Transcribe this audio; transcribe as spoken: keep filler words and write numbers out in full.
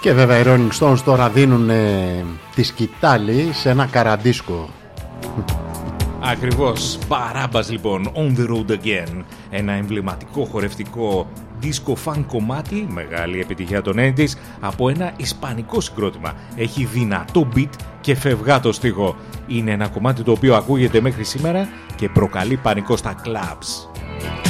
Και βέβαια οι Rolling Stones τώρα δίνουν ε, τη σκητάλη σε ένα καραντίσκο. Ακριβώς, Μπαράμπας λοιπόν, On the Road Again, ένα εμβληματικό χορευτικό disco funk κομμάτι, μεγάλη επιτυχία των ογδόντα από ένα ισπανικό συγκρότημα. Έχει δυνατό beat και φευγάτο στίχο. Είναι ένα κομμάτι το οποίο ακούγεται μέχρι σήμερα και προκαλεί πανικό στα clubs.